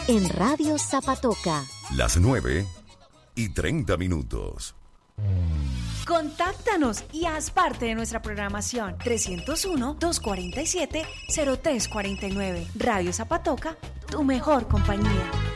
en Radio Zapatoca. Las 9:30. Contáctanos y haz parte de nuestra programación. 301-247-0349. Radio Zapatoca, tu mejor compañía.